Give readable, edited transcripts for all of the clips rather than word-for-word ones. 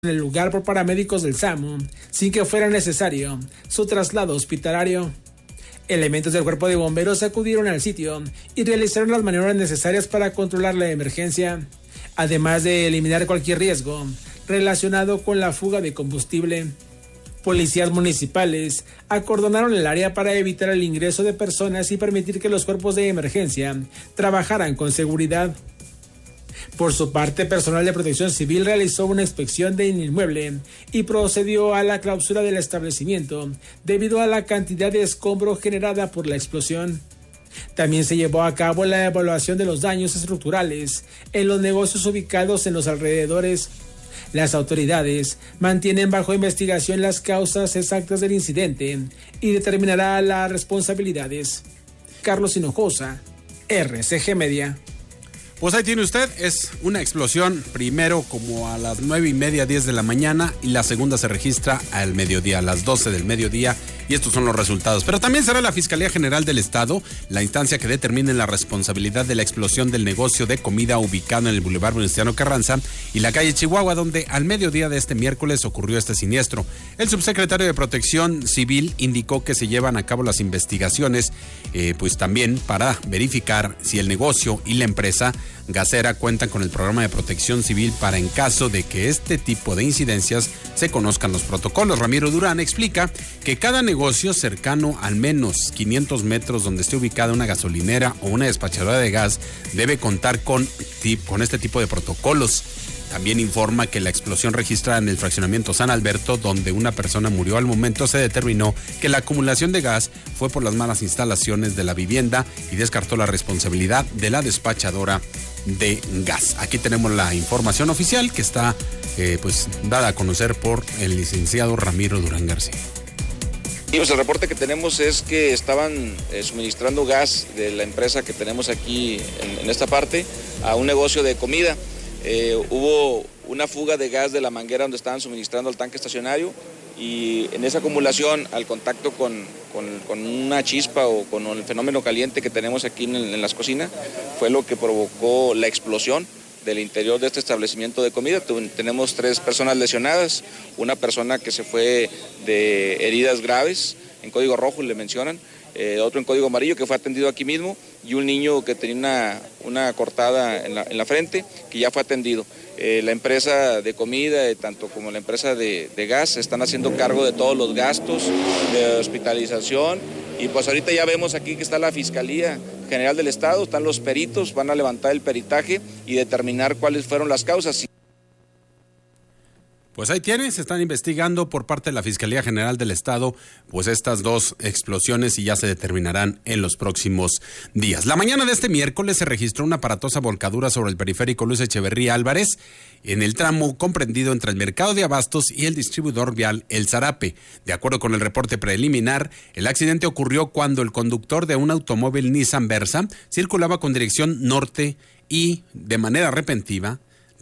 en el lugar por paramédicos del SAMU, sin que fuera necesario su traslado hospitalario. Elementos del cuerpo de bomberos acudieron al sitio y realizaron las maniobras necesarias para controlar la emergencia, además de eliminar cualquier riesgo relacionado con la fuga de combustible. Policías municipales acordonaron el área para evitar el ingreso de personas y permitir que los cuerpos de emergencia trabajaran con seguridad. Por su parte, personal de Protección Civil realizó una inspección del inmueble y procedió a la clausura del establecimiento debido a la cantidad de escombro generada por la explosión. También se llevó a cabo la evaluación de los daños estructurales en los negocios ubicados en los alrededores. Las autoridades mantienen bajo investigación las causas exactas del incidente y determinará las responsabilidades. Carlos Hinojosa, RCG Media. Pues ahí tiene usted, es una explosión, primero como a las 9:30, 10 de la mañana, y la segunda se registra al mediodía, a las 12 del mediodía, y estos son los resultados. Pero también será la Fiscalía General del Estado la instancia que determine la responsabilidad de la explosión del negocio de comida ubicado en el Boulevard Venustiano Carranza y la calle Chihuahua, donde al mediodía de este miércoles ocurrió este siniestro. El subsecretario de Protección Civil indicó que se llevan a cabo las investigaciones, pues también para verificar si el negocio y la empresa gasera cuentan con el programa de protección civil para, en caso de que este tipo de incidencias, se conozcan los protocolos. Ramiro Durán explica que cada negocio cercano al menos 500 metros donde esté ubicada una gasolinera o una despachadora de gas debe contar con este tipo de protocolos. También informa que la explosión registrada en el fraccionamiento San Alberto, donde una persona murió al momento, se determinó que la acumulación de gas fue por las malas instalaciones de la vivienda y descartó la responsabilidad de la despachadora de gas. Aquí tenemos la información oficial que está dada a conocer por el licenciado Ramiro Durán García. El reporte que tenemos es que estaban suministrando gas de la empresa que tenemos aquí en esta parte a un negocio de comida. Hubo una fuga de gas de la manguera donde estaban suministrando al tanque estacionario, y en esa acumulación, al contacto con una chispa o con el fenómeno caliente que tenemos aquí en las cocinas, fue lo que provocó la explosión del interior de este establecimiento de comida. Tenemos 3 personas lesionadas, una persona que se fue de heridas graves, en código rojo le mencionan, otro en código amarillo que fue atendido aquí mismo, y un niño que tenía una cortada en la frente que ya fue atendido. La empresa de comida, tanto como la empresa de gas, están haciendo cargo de todos los gastos de hospitalización, y pues ahorita ya vemos aquí que está la Fiscalía General del Estado, están los peritos, van a levantar el peritaje y determinar cuáles fueron las causas. Pues ahí tienen, se están investigando por parte de la Fiscalía General del Estado, pues estas 2 explosiones, y ya se determinarán en los próximos días. La mañana de este miércoles se registró una aparatosa volcadura sobre el periférico Luis Echeverría Álvarez, en el tramo comprendido entre el mercado de abastos y el distribuidor vial El Zarape. De acuerdo con el reporte preliminar, el accidente ocurrió cuando el conductor de un automóvil Nissan Versa circulaba con dirección norte y, de manera repentina,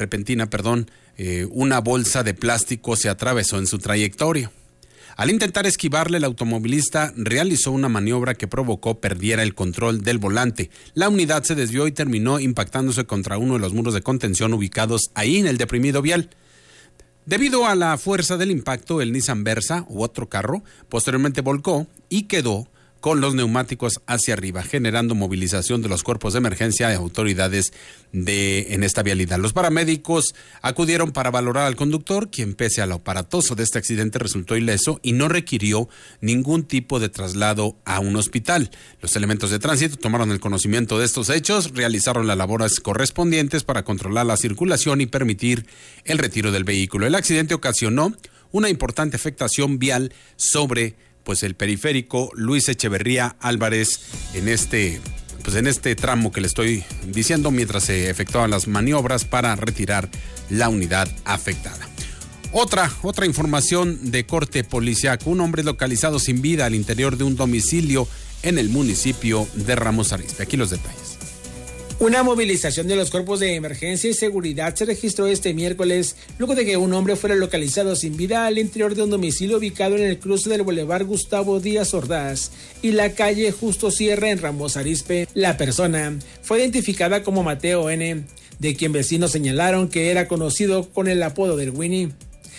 una bolsa de plástico se atravesó en su trayectoria. Al intentar esquivarle, el automovilista realizó una maniobra que provocó perdiera el control del volante. La unidad se desvió y terminó impactándose contra uno de los muros de contención ubicados ahí en el deprimido vial. Debido a la fuerza del impacto, el Nissan Versa, u otro carro, posteriormente volcó y quedó con los neumáticos hacia arriba, generando movilización de los cuerpos de emergencia y autoridades en esta vialidad. Los paramédicos acudieron para valorar al conductor, quien, pese a lo aparatoso de este accidente, resultó ileso y no requirió ningún tipo de traslado a un hospital. Los elementos de tránsito tomaron el conocimiento de estos hechos, realizaron las labores correspondientes para controlar la circulación y permitir el retiro del vehículo. El accidente ocasionó una importante afectación vial sobre el periférico Luis Echeverría Álvarez en este tramo que le estoy diciendo, mientras se efectuaban las maniobras para retirar la unidad afectada. Otra información de corte policiaco: un hombre localizado sin vida al interior de un domicilio en el municipio de Ramos Arizpe. Aquí los detalles. Una movilización de los cuerpos de emergencia y seguridad se registró este miércoles luego de que un hombre fuera localizado sin vida al interior de un domicilio ubicado en el cruce del Boulevard Gustavo Díaz Ordaz y la calle Justo Sierra en Ramos Arizpe. La persona fue identificada como Mateo N., de quien vecinos señalaron que era conocido con el apodo del Winnie.